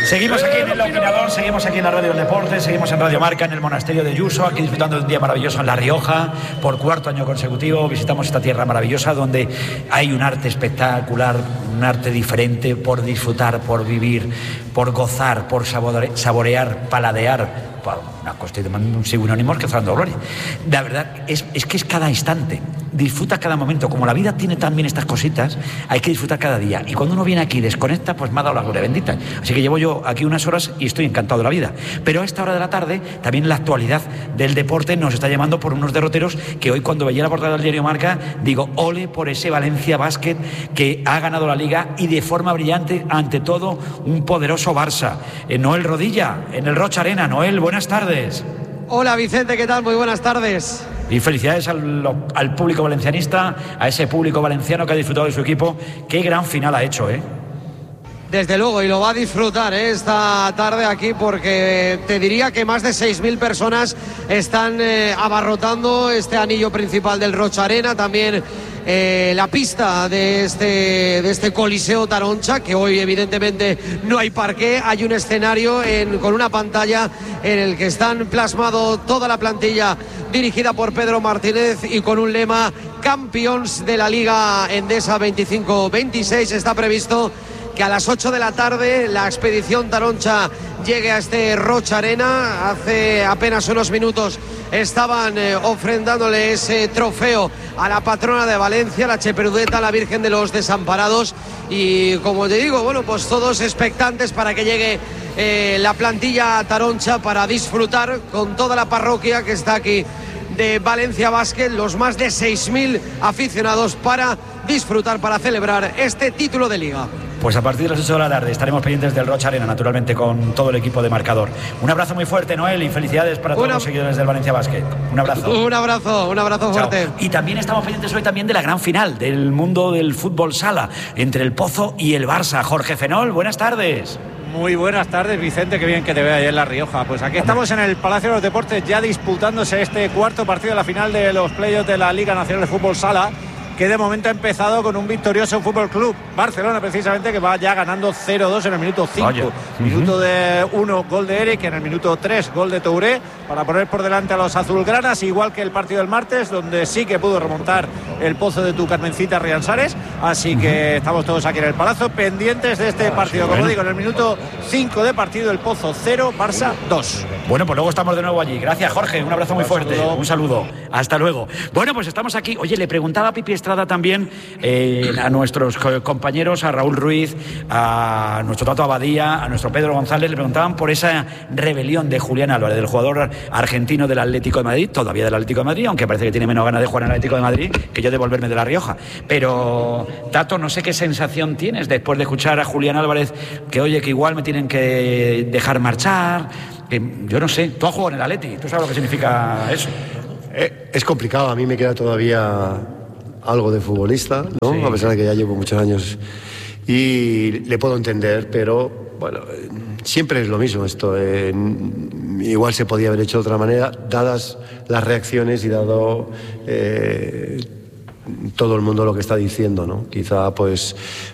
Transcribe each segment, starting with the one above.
Seguimos aquí en el Opinador, seguimos aquí en la Radio del Deporte, seguimos en Radio Marca, en el Monasterio de Yuso, aquí disfrutando de un día maravilloso en La Rioja. Por cuarto año consecutivo visitamos esta tierra maravillosa donde hay un arte espectacular, un arte diferente por disfrutar, por vivir, por gozar, por saborear, paladear. Una cosa de un sinónimo que Fernando Gloria. La verdad es que es cada instante. Disfruta cada momento. Como la vida tiene también estas cositas, hay que disfrutar cada día. Y cuando uno viene aquí y desconecta, pues me ha dado la gloria bendita. Así que llevo yo aquí unas horas y estoy encantado de la vida. Pero a esta hora de la tarde, también la actualidad del deporte nos está llamando por unos derroteros que hoy, cuando veía la portada del diario Marca, digo, ole por ese Valencia Basket que ha ganado la Liga y de forma brillante, ante todo, un poderoso Barça. Noel Rodilla, en el Rocha Arena. Noel, buenas tardes. Hola Vicente, ¿qué tal? Muy buenas tardes. Y felicidades al público valencianista, a ese público valenciano que ha disfrutado de su equipo. Qué gran final ha hecho, ¿eh? Desde luego, y lo va a disfrutar esta tarde aquí, porque te diría que más de 6.000 personas están abarrotando este anillo principal del Rocha Arena. También la pista de este Coliseo Taroncha, que hoy evidentemente no hay parqué. Hay un escenario con una pantalla en el que están plasmado toda la plantilla dirigida por Pedro Martínez y con un lema: Campeones de la Liga Endesa 25-26. Está previsto que a las 8 de la tarde la expedición Taroncha llegue a este Rocha Arena. Hace apenas unos minutos estaban ofrendándole ese trofeo a la patrona de Valencia, la Cheperudeta, la Virgen de los Desamparados. Y como te digo, bueno, pues todos expectantes para que llegue la plantilla Taroncha para disfrutar con toda la parroquia que está aquí de Valencia Basket, los más de 6.000 aficionados para disfrutar, para celebrar este título de Liga. Pues a partir de las 8 de la tarde estaremos pendientes del Rocha Arena, naturalmente, con todo el equipo de Marcador. Un abrazo muy fuerte, Noel, y felicidades para todos los seguidores del Valencia Basket. Un abrazo. Un abrazo fuerte. Y también estamos pendientes hoy también de la gran final del mundo del fútbol sala entre el Pozo y el Barça. Jorge Fenol, buenas tardes. Muy buenas tardes, Vicente, qué bien que te vea ahí en La Rioja. Pues aquí estamos en el Palacio de los Deportes, ya disputándose este cuarto partido de la final de los playoffs de la Liga Nacional de Fútbol Sala, que de momento ha empezado con un victorioso Fútbol Club Barcelona, precisamente, que va ya ganando 0-2 en el minuto 5. Minuto de 1, gol de Eric, en el minuto 3, gol de Touré, para poner por delante a los azulgranas, igual que el partido del martes, donde sí que pudo remontar el Pozo de tu Carmencita Riansares. Así que estamos todos aquí en el Palacio, pendientes de este partido. Como digo, en el minuto 5 de partido, el Pozo 0, Barça 2. Bueno, pues luego estamos de nuevo allí. Gracias, Jorge, un abrazo muy fuerte. Un saludo. Hasta luego. Bueno, pues estamos aquí. Oye, le preguntaba a Pipi Estrada también a nuestros compañeros, a Raúl Ruiz, a nuestro Tato Abadía, a nuestro Pedro González, le preguntaban por esa rebelión de Julián Álvarez, del jugador argentino del Atlético de Madrid, todavía del Atlético de Madrid, aunque parece que tiene menos ganas de jugar en el Atlético de Madrid que yo de volverme de La Rioja. Pero, Tato, no sé qué sensación tienes después de escuchar a Julián Álvarez, que oye, que igual me tienen que dejar marchar. Yo no sé, tú has jugado en el Atleti, tú sabes lo que significa eso. Es complicado, a mí me queda todavía algo de futbolista, ¿no? Sí. A pesar de que ya llevo muchos años y le puedo entender, pero bueno, siempre es lo mismo esto. Igual se podía haber hecho de otra manera, dadas las reacciones y dado todo el mundo lo que está diciendo, ¿no? Quizá pues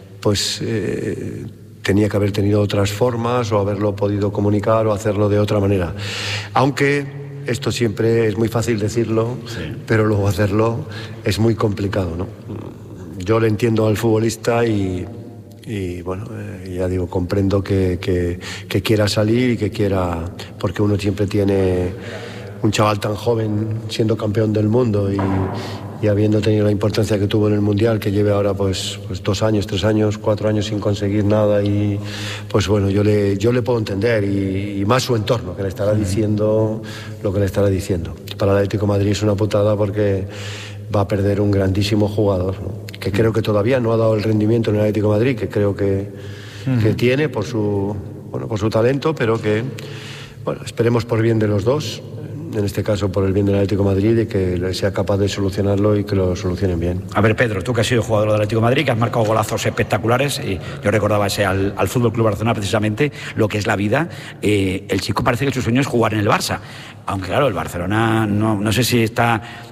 tenía que haber tenido otras formas o haberlo podido comunicar o hacerlo de otra manera. Aunque esto siempre es muy fácil decirlo, sí, pero luego hacerlo es muy complicado, ¿no? Yo le entiendo al futbolista y bueno, ya digo, comprendo que quiera salir y que quiera, porque uno siempre tiene un chaval tan joven siendo campeón del mundo y habiendo tenido la importancia que tuvo en el Mundial, que lleve ahora pues 2 años, 3 años, 4 años sin conseguir nada, y pues bueno, yo le puedo entender, y más su entorno, que le estará diciendo lo que le estará diciendo. Para el Atlético de Madrid es una putada porque va a perder un grandísimo jugador, ¿no? Que creo que todavía no ha dado el rendimiento en el Atlético de Madrid, que creo que tiene por su talento, pero que bueno, esperemos por bien de los dos, en este caso por el bien del Atlético de Madrid, y que sea capaz de solucionarlo y que lo solucionen bien. A ver, Pedro, tú que has sido jugador del Atlético de Madrid, que has marcado golazos espectaculares, y yo recordaba ese al Fútbol Club Barcelona, precisamente, lo que es la vida. El chico parece que su sueño es jugar en el Barça, aunque claro, el Barcelona no sé si está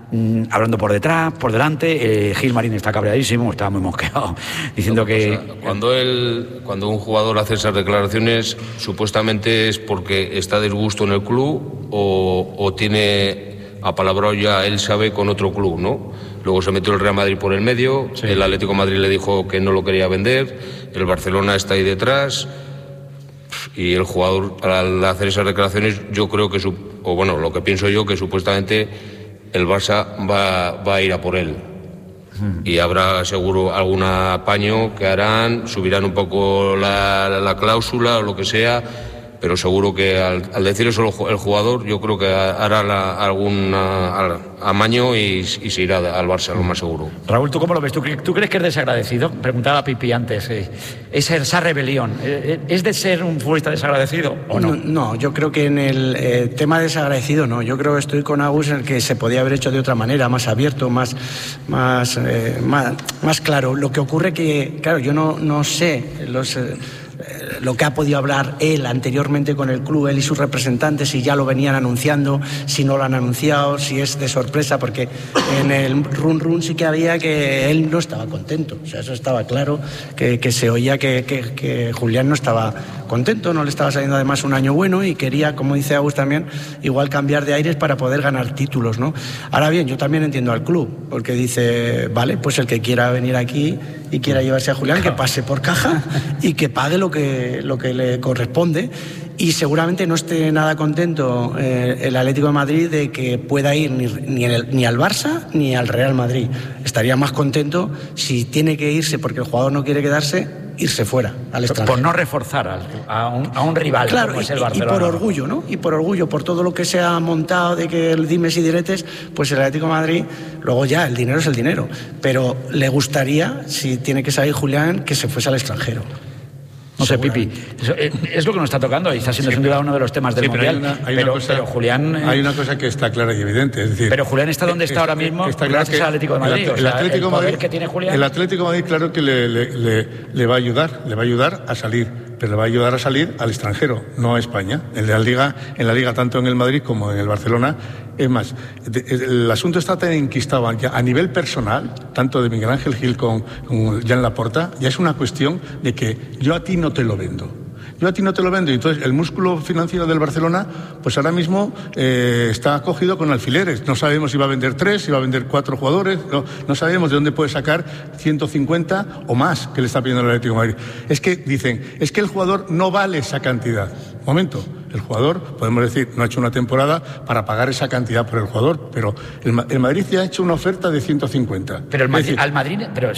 hablando por detrás, por delante. Gil Marín está cabreadísimo, está muy mosqueado, diciendo que... Cuando un jugador hace esas declaraciones, supuestamente es porque está de disgusto en el club o tiene apalabrado ya, él sabe, con otro club, ¿no? Luego se metió el Real Madrid por el medio, sí. El Atlético de Madrid le dijo que no lo quería vender, el Barcelona está ahí detrás, y el jugador, al hacer esas declaraciones, yo creo que, lo que pienso yo, que supuestamente el Barça va a ir a por él. Y habrá seguro algún apaño que harán, subirán un poco la cláusula o lo que sea, pero seguro que al decir eso el jugador, yo creo que hará algún amaño y se irá al Barça, lo más seguro. Raúl, ¿tú cómo lo ves? ¿Tú crees que es desagradecido? Preguntaba a Pipi antes. Esa rebelión, ¿es de ser un futbolista desagradecido o no? No, yo creo que en el tema desagradecido no. Yo creo que estoy con Agus en el que se podía haber hecho de otra manera, más abierto, más claro. Lo que ocurre que, claro, yo no sé lo que ha podido hablar él anteriormente con el club, él y sus representantes, si ya lo venían anunciando, si no lo han anunciado, si es de sorpresa, porque en el run sí que había que él no estaba contento, o sea, eso estaba claro, que se oía que Julián no estaba contento, no le estaba saliendo además un año bueno y quería, como dice Agus también, igual cambiar de aires para poder ganar títulos, ¿no? Ahora bien, yo también entiendo al club, porque dice, vale, pues el que quiera venir aquí y quiera llevarse a Julián, que pase por caja y que pague lo que le corresponde, y seguramente no esté nada contento el Atlético de Madrid de que pueda ir ni al Barça ni al Real Madrid. Estaría más contento, si tiene que irse porque el jugador no quiere quedarse, irse fuera al extranjero. Por no reforzar a un rival, claro, como es el Barcelona. Y por orgullo, ¿no? Y por orgullo, por todo lo que se ha montado de que el dimes y diretes, pues el Atlético de Madrid, luego ya, el dinero es el dinero. Pero le gustaría, si tiene que salir Julián, que se fuese al extranjero. No sé, Pipi, es lo que nos está tocando y está siendo sin duda uno de los temas del Mundial. Pero Julián... Hay una cosa que está clara y evidente, es decir... Pero Julián está donde está ahora mismo gracias al Atlético de Madrid. El Atlético de Madrid, claro que le va a ayudar a salir, pero le va a ayudar a salir al extranjero, no a España. En la Liga, tanto en el Madrid como en el Barcelona. Es más, el asunto está tan enquistado a nivel personal, tanto de Miguel Ángel Gil con Joan Laporta, ya es una cuestión de que yo a ti no te lo vendo. Yo a ti no te lo vendo. Y entonces el músculo financiero del Barcelona, pues ahora mismo está cogido con alfileres. No sabemos si va a vender 3, si va a vender 4 jugadores. No sabemos de dónde puede sacar 150 o más que le está pidiendo el Atlético de Madrid. Es que dicen, es que el jugador no vale esa cantidad. Momento. El jugador, podemos decir, no ha hecho una temporada para pagar esa cantidad por el jugador, pero el Madrid ya ha hecho una oferta de 150. Pero al Madrid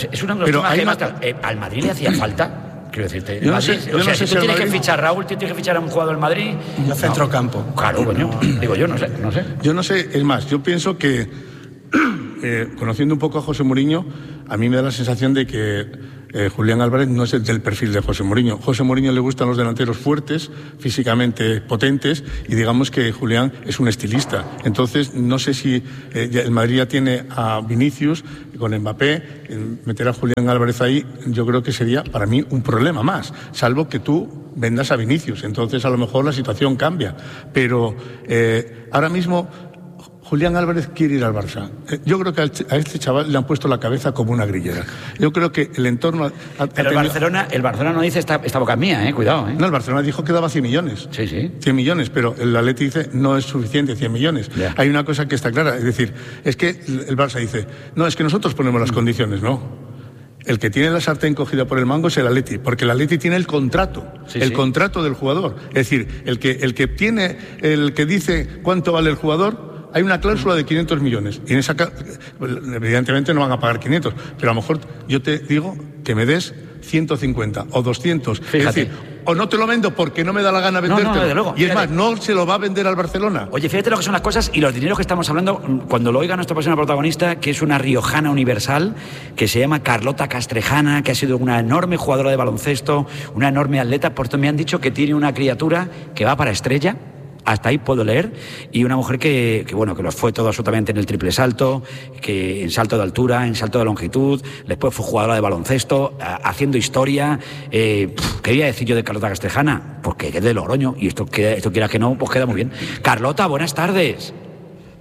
le hacía falta. Quiero decirte, yo no sé si tienes que fichar, Raúl, tienes que fichar a un jugador del Madrid. Un centrocampo. Claro, coño. Digo yo, no sé. Yo no sé, es más, yo pienso que, conociendo un poco a José Mourinho, a mí me da la sensación de que Julián Álvarez no es del perfil de José Mourinho. José Mourinho le gustan los delanteros fuertes, físicamente potentes, y digamos que Julián es un estilista. Entonces, no sé si el Madrid ya tiene a Vinicius con Mbappé, meter a Julián Álvarez ahí, yo creo que sería para mí un problema más, salvo que tú vendas a Vinicius. Entonces, a lo mejor la situación cambia. Pero ahora mismo Julián Álvarez quiere ir al Barça. Yo creo que a este chaval le han puesto la cabeza como una grillera. Yo creo que el entorno... Pero el Barcelona no dice esta boca es mía, cuidado. No, el Barcelona dijo que daba 100 millones. Sí. 100 millones, pero el Atleti dice no es suficiente 100 millones. Yeah. Hay una cosa que está clara, es decir, es que el Barça dice, no, es que nosotros ponemos las condiciones, no. El que tiene la sartén cogida por el mango es el Atleti, porque el Atleti tiene el contrato, contrato del jugador. Es decir, el que dice cuánto vale el jugador... Hay una cláusula de 500 millones y en esa evidentemente no van a pagar 500, pero a lo mejor yo te digo que me des 150 o 200. Fíjate. Es decir, o no te lo vendo porque no me da la gana vendértelo. No, desde luego. Y es más, no se lo va a vender al Barcelona. Oye, fíjate lo que son las cosas y los dineros que estamos hablando. Cuando lo oiga nuestra persona protagonista, que es una riojana universal, que se llama Carlota Castrejana, que ha sido una enorme jugadora de baloncesto, una enorme atleta. Por esto me han dicho que tiene una criatura que va para estrella. Hasta ahí puedo leer, y una mujer que lo fue todo absolutamente en el triple salto, que en salto de altura, en salto de longitud, después fue jugadora de baloncesto, haciendo historia. Quería decir yo de Carlota Castrejana, porque es de Logroño, y esto quieras que no, pues queda muy bien. Carlota, buenas tardes.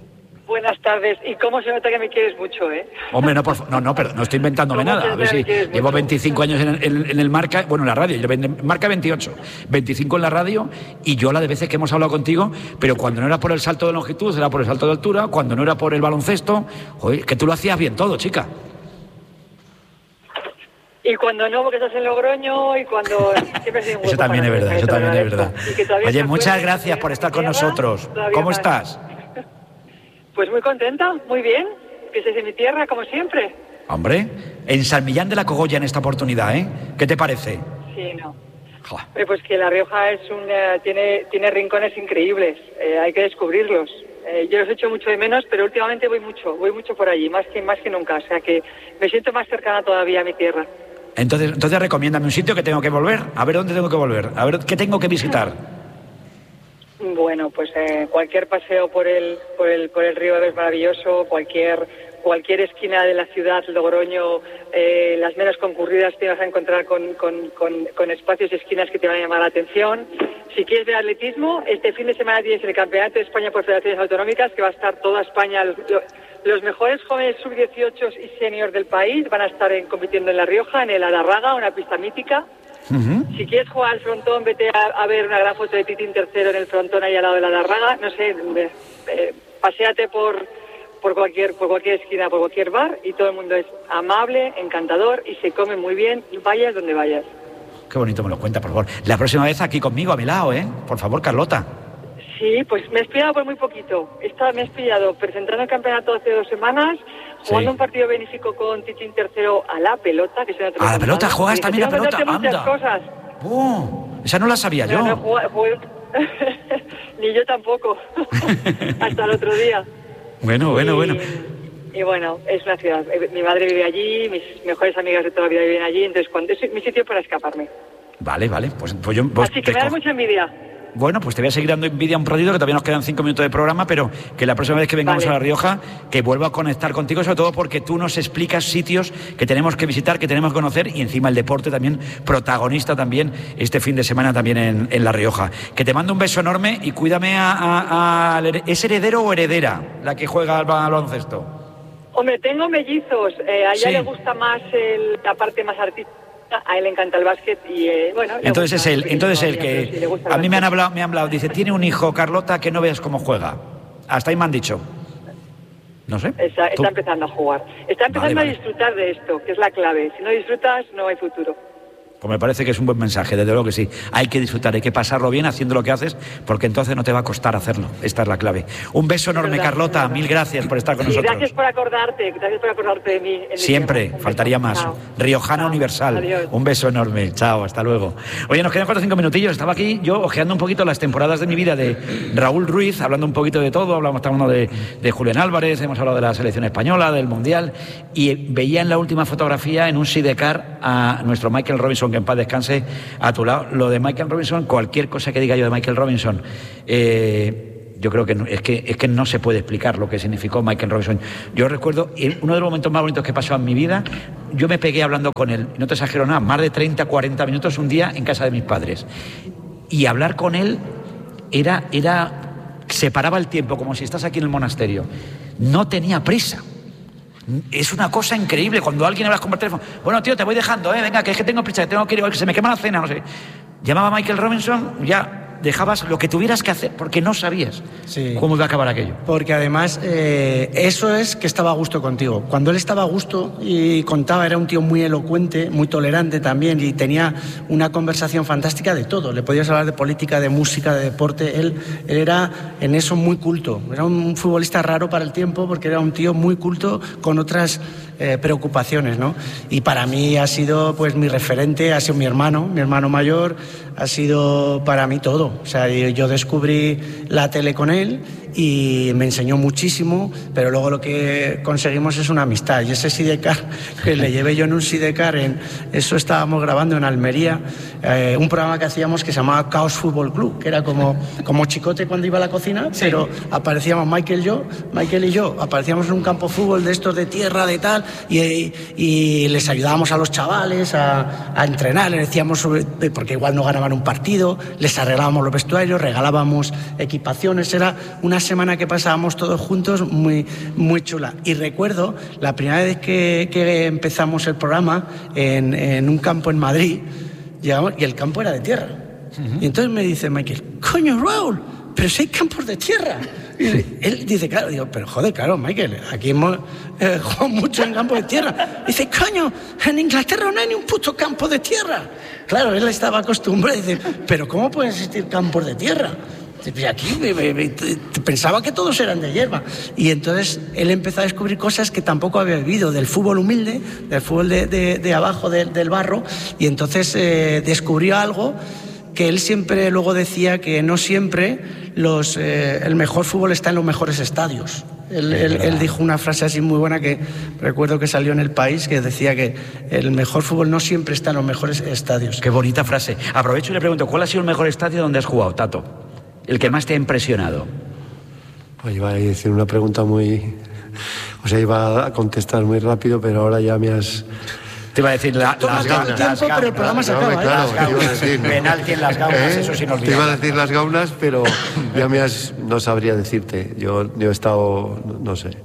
Buenas tardes. ¿Y cómo se nota que me quieres mucho, Hombre, pero no estoy inventándome nada. A ver si llevo 25 años en el Marca, bueno, en la radio, yo Marca 28, 25 en la radio, y yo la de veces que hemos hablado contigo, pero cuando no era por el salto de longitud, era por el salto de altura, cuando no era por el baloncesto, joder, que tú lo hacías bien todo, chica. Y cuando no, porque estás en Logroño, y cuando siempre has sido un hueco. Eso también es verdad. Oye, muchas gracias por estar con nosotros. ¿Cómo estás? Pues muy contenta, muy bien, que estés en mi tierra, como siempre. Hombre, en San Millán de la Cogolla en esta oportunidad, ¿Qué te parece? Sí, no. Pues que La Rioja tiene rincones increíbles, hay que descubrirlos. Yo los echo mucho de menos, pero últimamente voy mucho por allí, más que nunca, o sea que me siento más cercana todavía a mi tierra. Entonces recomiéndame un sitio que tengo que volver, a ver dónde tengo que volver, a ver qué tengo que visitar. Bueno, pues cualquier paseo por el río es maravilloso, cualquier esquina de la ciudad, Logroño, las menos concurridas te vas a encontrar con espacios y esquinas que te van a llamar la atención. Si quieres ver atletismo, este fin de semana tienes el Campeonato de España por Federaciones Autonómicas, que va a estar toda España, los mejores jóvenes sub-18 y senior del país van a estar compitiendo en La Rioja, en el Alarraga, una pista mítica. Uh-huh. Si quieres jugar al frontón, vete a ver una gran foto de Titín III en el frontón ahí al lado de la Alarraga. No sé, paséate por cualquier esquina, por cualquier bar, y todo el mundo es amable, encantador y se come muy bien, vayas donde vayas. Qué bonito me lo cuenta, por favor. La próxima vez aquí conmigo, a mi lado, Por favor, Carlota. Sí, pues me he pillado por muy poquito. Me he pillado presentando el campeonato hace 2 semanas, jugando un partido benéfico con Titín III a la pelota. Que ¿A la pelota? ¿Juegas también a la pelota? Muchas cosas. Esa no la sabía yo. Ni yo tampoco. Hasta el otro día. Bueno. Y bueno, es una ciudad. Mi madre vive allí, mis mejores amigas de toda la vida viven allí, entonces es mi sitio para escaparme. Vale. Pues yo... Así que me da mucha envidia. Bueno, pues te voy a seguir dando envidia un ratito, que todavía nos quedan 5 minutos de programa, pero que la próxima vez que vengamos a La Rioja, que vuelva a conectar contigo, sobre todo porque tú nos explicas sitios que tenemos que visitar, que tenemos que conocer, y encima el deporte también, protagonista también, este fin de semana también en La Rioja. Que te mando un beso enorme y cuídame ¿es heredero o heredera la que juega al baloncesto? Hombre, tengo mellizos, a ella le gusta más la parte más artística. A él le encanta el básquet y bueno. Entonces es él que a mí me han hablado, dice, tiene un hijo, Carlota, que no veas cómo juega. Hasta ahí me han dicho. No sé. Está empezando a jugar. Está empezando a disfrutar de esto, que es la clave. Si no disfrutas, no hay futuro. Pues me parece que es un buen mensaje, desde luego que sí. Hay que disfrutar, hay que pasarlo bien haciendo lo que haces, porque entonces no te va a costar hacerlo. Esta es la clave. Un beso enorme, Carlota. Mil gracias por estar con nosotros. Gracias por acordarte de mí. Siempre, faltaría más. Chao. Riojana Universal. Adiós. Un beso enorme. Chao, hasta luego. Oye, nos quedan 4 o 5 minutillos. Estaba aquí yo ojeando un poquito las temporadas de mi vida de Raúl Ruiz, hablando un poquito de todo. Estamos de Julián Álvarez, hemos hablado de la selección española, del Mundial, y veía en la última fotografía, en un sidecar, a nuestro Michael Robinson, que en paz descanse, a tu lado. Lo de Michael Robinson, cualquier cosa que diga yo de Michael Robinson, yo creo que es que no se puede explicar lo que significó Michael Robinson. Yo recuerdo uno de los momentos más bonitos que pasó en mi vida. Yo me pegué hablando con él, no te exagero nada, más de 30, 40 minutos un día en casa de mis padres, y hablar con él separaba el tiempo, como si estás aquí en el monasterio. No tenía prisa. Es una cosa increíble cuando alguien hablas con el teléfono. Bueno, tío, te voy dejando, venga, que es que tengo prisa, que tengo que ir, que se me quema la cena, no sé. Llamaba a Michael Robinson, ya dejabas lo que tuvieras que hacer, porque no sabías cómo iba a acabar aquello. Porque además, eso es que estaba a gusto contigo. Cuando él estaba a gusto y contaba, era un tío muy elocuente, muy tolerante también, y tenía una conversación fantástica de todo. Le podías hablar de política, de música, de deporte. Él era en eso muy culto. Era un futbolista raro para el tiempo, porque era un tío muy culto con otras preocupaciones, ¿no? Y para mí ha sido, pues, mi referente, ha sido mi hermano mayor, ha sido para mí todo. O sea, yo descubrí la tele con él y me enseñó muchísimo, pero luego lo que conseguimos es una amistad. Y ese sidecar, que le llevé yo en un sidecar, eso estábamos grabando en Almería, un programa que hacíamos que se llamaba Caos Fútbol Club, que era como Chicote cuando iba a la cocina, pero aparecíamos Michael y yo, aparecíamos en un campo de fútbol de estos de tierra, de tal, y les ayudábamos a los chavales a entrenar, les decíamos porque igual no ganaban un partido, les arreglábamos los vestuarios, regalábamos equipaciones, era una semana que pasábamos todos juntos muy, muy chula. Y recuerdo la primera vez que empezamos el programa en un campo en Madrid, llegamos, y el campo era de tierra. Y entonces me dice Michael, coño, Raúl, pero si hay campos de tierra. Y él dice, claro, digo, pero joder, claro, Michael, aquí hemos jugado mucho en campo de tierra. Dice, coño, en Inglaterra no hay ni un puto campo de tierra. Claro, él estaba acostumbrado, dice, pero ¿cómo pueden existir campos de tierra? Y aquí pensaba que todos eran de hierba. Y entonces él empezó a descubrir cosas que tampoco había vivido, del fútbol humilde, del fútbol de abajo, del barro, y entonces descubrió algo que él siempre luego decía, que no siempre el mejor fútbol está en los mejores estadios. Él dijo una frase así muy buena que recuerdo que salió en El País, que decía que el mejor fútbol no siempre está en los mejores estadios. Qué bonita frase. Aprovecho y le pregunto, ¿cuál ha sido el mejor estadio donde has jugado, Tato? El que más te ha impresionado. Pues iba a decir una pregunta muy... O sea, iba a contestar muy rápido, pero ahora ya me has... Te iba a decir las gaunas. Pero el programa se acaba, claro, las gaunas. Penalti en las gaunas, eso es inolvidable. Te iba a decir las gaunas, pero ya no sabría decirte. Yo he estado, no sé.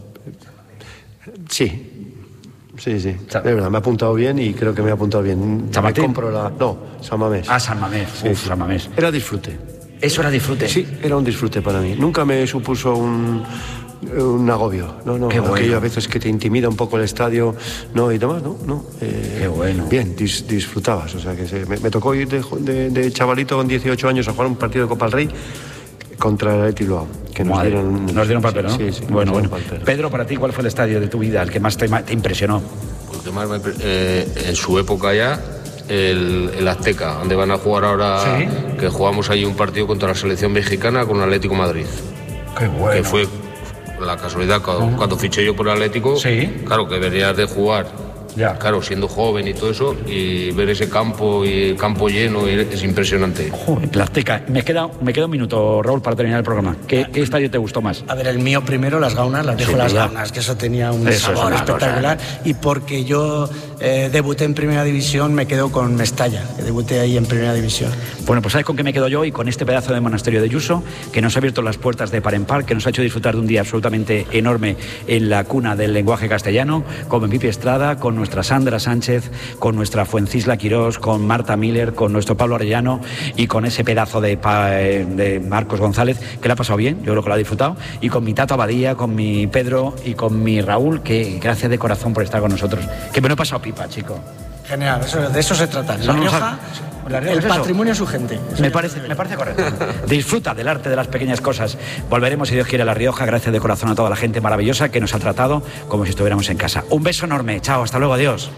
Sí. De verdad, me ha apuntado bien y creo que me ha apuntado bien. ¿San Martín? San Mamés. San Mamés. San Mamés. Era disfrute. ¿Eso era disfrute? Sí, era un disfrute para mí. Nunca me supuso un agobio. No. Qué bueno. Aquello a veces que te intimida un poco el estadio, y demás, no. Qué bueno. Bien, disfrutabas. O sea, que me tocó ir de chavalito con 18 años a jugar un partido de Copa del Rey contra el Athletic Bilbao, que nos dieron papel, ¿no? Sí. Bueno. Pedro, para ti, ¿cuál fue el estadio de tu vida, el que más te impresionó? El que más en su época ya, el Azteca, donde van a jugar ahora, ¿sí? Que jugamos ahí un partido contra la selección mexicana con el Atlético de Madrid. Qué bueno. Que fue la casualidad, cuando fiché yo por el Atlético, ¿sí? Claro, que venías de jugar, ya. Claro, siendo joven y todo eso, y ver ese campo y el campo lleno es impresionante. Joder, la Azteca. Me queda un minuto, Raúl, para terminar el programa. ¿Qué estadio te gustó más? A ver, el mío primero, las Gaunas, las Gaunas, que eso tenía un sabor espectacular. Y porque yo debuté en Primera División, me quedo con Mestalla, que debuté ahí en Primera División. Bueno, pues ¿sabes con qué me quedo yo? Y con este pedazo de monasterio de Yuso, que nos ha abierto las puertas de par en par, que nos ha hecho disfrutar de un día absolutamente enorme en la cuna del lenguaje castellano, con Pipi Estrada, con nuestra Sandra Sánchez, con nuestra Fuencisla Quirós, con Marta Miller, con nuestro Pablo Arellano y con ese pedazo de Marcos González, que le ha pasado bien, yo creo que lo ha disfrutado, y con mi Tato Abadía, con mi Pedro y con mi Raúl, que gracias de corazón por estar con nosotros. Que me lo he pasado pipa, chico. Genial, de eso se trata. La Rioja, el patrimonio es su gente. Me parece correcto. Disfruta del arte de las pequeñas cosas. Volveremos, si Dios quiere, a La Rioja. Gracias de corazón a toda la gente maravillosa que nos ha tratado como si estuviéramos en casa. Un beso enorme. Chao, hasta luego, adiós.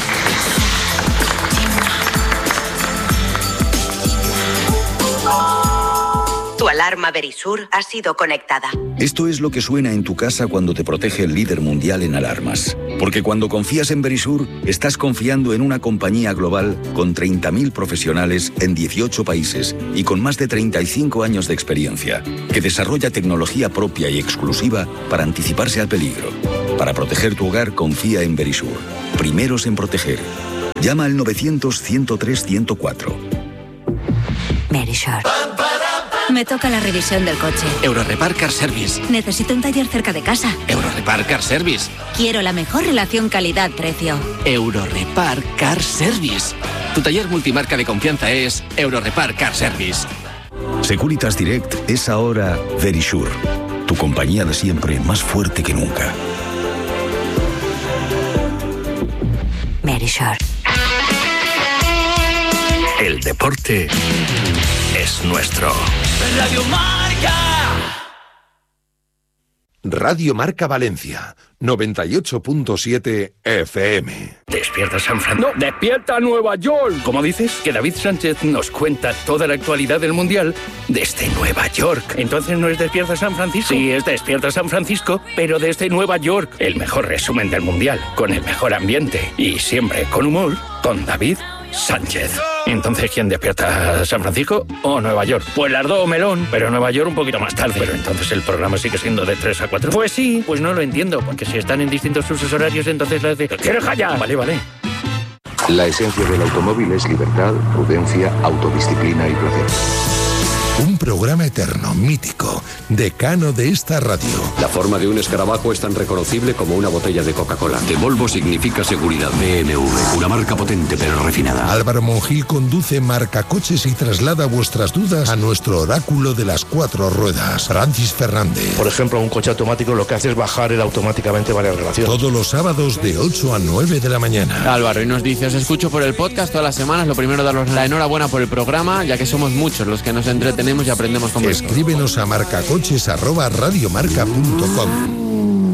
Tu alarma Verisur ha sido conectada. Esto es lo que suena en tu casa cuando te protege el líder mundial en alarmas. Porque cuando confías en Verisur, estás confiando en una compañía global con 30.000 profesionales en 18 países y con más de 35 años de experiencia, que desarrolla tecnología propia y exclusiva para anticiparse al peligro. Para proteger tu hogar, confía en Verisur. Primeros en proteger. Llama al 900-103-104. Verisur. Me toca la revisión del coche. Eurorepar Car Service. Necesito un taller cerca de casa. Eurorepar Car Service. Quiero la mejor relación calidad-precio. Eurorepar Car Service. Tu taller multimarca de confianza es Eurorepar Car Service. Securitas Direct es ahora Verisur. Tu compañía de siempre, más fuerte que nunca. Verisur. El deporte es nuestro. Radio Marca. Radio Marca Valencia, 98.7 FM. Despierta San Francisco. No, despierta Nueva York. ¿Cómo dices? Que David Sánchez nos cuenta toda la actualidad del Mundial desde Nueva York. Entonces no es Despierta San Francisco. Sí, es Despierta San Francisco, pero desde Nueva York. El mejor resumen del Mundial, con el mejor ambiente y siempre con humor, con David Sánchez. Entonces, ¿quién despierta? ¿San Francisco o Nueva York? Pues las dos, melón, pero Nueva York un poquito más tarde. Pero entonces el programa sigue siendo de 3 a 4. Pues sí, pues no lo entiendo, porque si están en distintos usos horarios, entonces las de... ¡Quieres callar! Vale. La esencia del automóvil es libertad, prudencia, autodisciplina y placer. Un programa eterno, mítico, decano de esta radio. La forma de un escarabajo es tan reconocible como una botella de Coca-Cola. De Volvo significa seguridad. BMW, una marca potente pero refinada. Álvaro Monjil conduce Marcacoches y traslada vuestras dudas a nuestro oráculo de las 4 ruedas, Francis Fernández. Por ejemplo, un coche automático lo que hace es bajar automáticamente varias relaciones. Todos los sábados de 8 a 9 de la mañana. Álvaro y nos dice: os escucho por el podcast todas las semanas. Lo primero, daros la enhorabuena por el programa, ya que somos muchos los que nos entretenemos y aprendemos con vosotros. Escríbenos a marcacoches@radiomarca.com.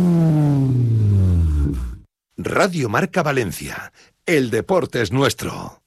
Radio Marca Valencia. El deporte es nuestro.